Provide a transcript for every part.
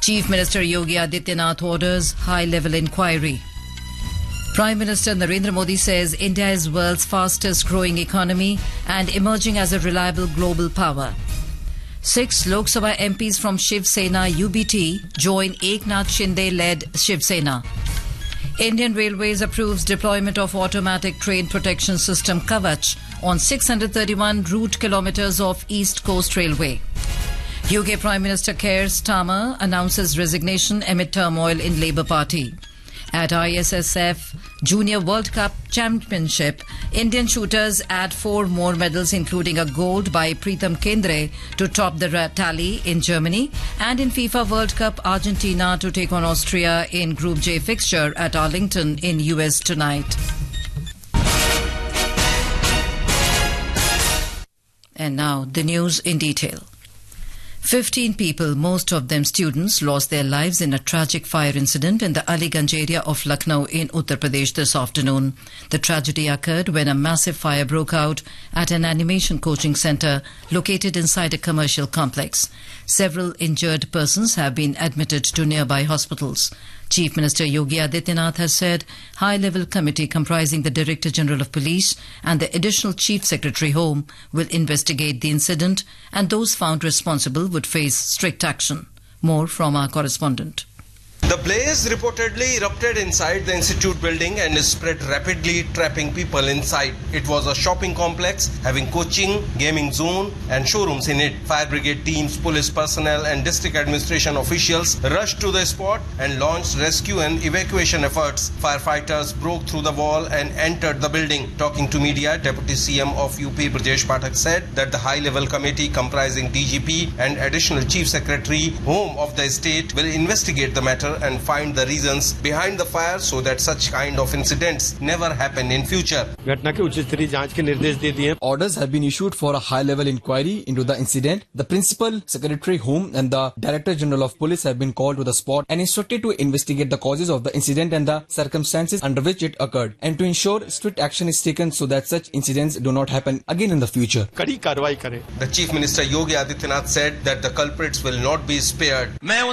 Chief Minister Yogi Adityanath orders high-level inquiry. Prime Minister Narendra Modi says India is world's fastest growing economy and emerging as a reliable global power. 6 Lok Sabha MPs from Shiv Sena UBT join Eknath Shinde-led Shiv Sena. Indian Railways approves deployment of automatic train protection system Kavach on 631 route kilometres of East Coast Railway. UK Prime Minister Keir Starmer announces resignation amid turmoil in Labour Party. At ISSF Junior World Cup Championship, Indian shooters add 4 more medals, including a gold by Pritham Kendre to top the tally in Germany, and in FIFA World Cup, Argentina to take on Austria in Group J fixture at Arlington in US tonight. And now the news in detail. 15 people, most of them students, lost their lives in a tragic fire incident in the Aliganj area of Lucknow in Uttar Pradesh this afternoon. The tragedy occurred when a massive fire broke out at an animation coaching centre located inside a commercial complex. Several injured persons have been admitted to nearby hospitals. Chief Minister Yogi Adityanath has said high-level committee comprising the Director General of Police and the Additional Chief Secretary Home will investigate the incident, and those found responsible would face strict action. More from our correspondent. The blaze reportedly erupted inside the institute building and spread rapidly, trapping people inside. It was a shopping complex having coaching, gaming zone and showrooms in it. Fire brigade teams, police personnel and district administration officials rushed to the spot and launched rescue and evacuation efforts. Firefighters broke through the wall and entered the building. Talking to media, Deputy CM of UP Brajesh Pathak said that the high-level committee comprising DGP and Additional Chief Secretary Home of the state will investigate the matter and find the reasons behind the fire so that such kind of incidents never happen in future. Orders have been issued for a high-level inquiry into the incident. The Principal Secretary Home and the Director General of Police have been called to the spot and instructed to investigate the causes of the incident and the circumstances under which it occurred, and to ensure strict action is taken so that such incidents do not happen again in the future. The Chief Minister Yogi Adityanath said that the culprits will not be spared.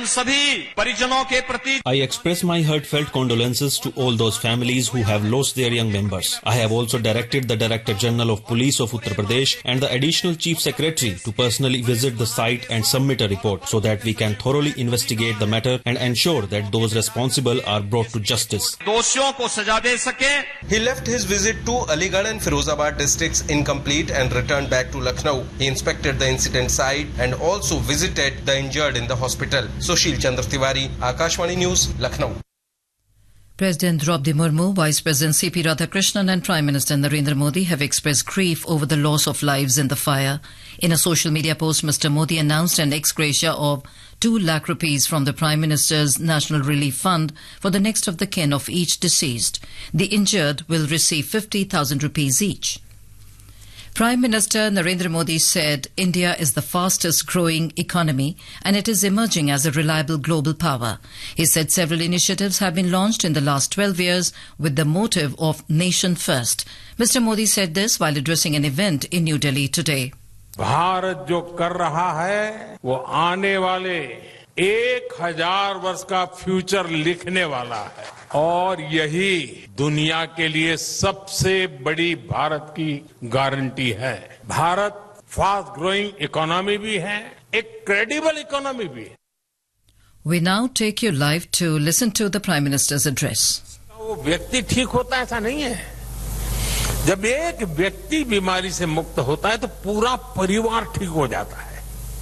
I express my heartfelt condolences to all those families who have lost their young members. I have also directed the Director General of Police of Uttar Pradesh and the Additional Chief Secretary to personally visit the site and submit a report so that we can thoroughly investigate the matter and ensure that those responsible are brought to justice. He left his visit to Aligarh and Firozabad districts incomplete and returned back to Lucknow. He inspected the incident site and also visited the injured in the hospital. Sushil Chandra Tiwari, Akashvani News, Lucknow. President Draupadi Murmu, Vice President C.P. Radhakrishnan and Prime Minister Narendra Modi have expressed grief over the loss of lives in the fire. In a social media post, Mr. Modi announced an ex gratia of 2 lakh rupees from the Prime Minister's National Relief Fund for the next of the kin of each deceased. The injured will receive 50,000 rupees each. Prime Minister Narendra Modi said India is the fastest growing economy and it is emerging as a reliable global power. He said several initiatives have been launched in the last 12 years with the motive of nation first. Mr. Modi said this while addressing an event in New Delhi today. Bharat जो कर रहा है वो आने वाले 1000 वर्ष का future लिखने वाला है, और यही दुनिया के लिए सबसे बड़ी भारत की गारंटी है. भारत फास्ट ग्रोइंग इकोनॉमी भी है, एक क्रेडिबल इकोनॉमी भी है. We now take you live to listen to the Prime Minister's address. वो व्यक्ति ठीक होता है ऐसा नहीं है. जब एक व्यक्ति बीमारी से मुक्त होता है तो पूरा परिवार ठीक हो जाता है.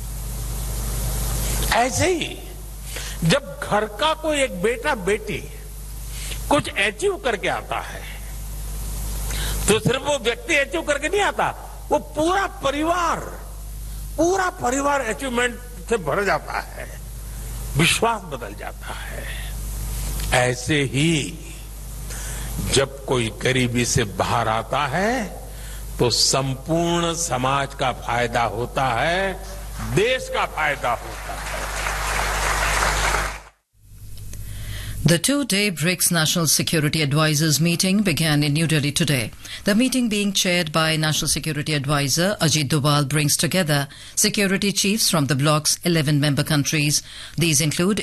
ऐसे ही जब घर का कोई एक बेटा बेटी कुछ अचीव करके आता है तो सिर्फ वो व्यक्ति अचीव करके नहीं आता, वो पूरा परिवार अचीवमेंट से भर जाता है, विश्वास बदल जाता है. ऐसे ही जब कोई गरीबी से बाहर आता है तो संपूर्ण समाज का फायदा होता है, देश का फायदा होता है. The 2-day BRICS National Security Advisors meeting began in New Delhi today. The meeting, being chaired by National Security Advisor Ajit Doval, brings together security chiefs from the bloc's 11 member countries. These include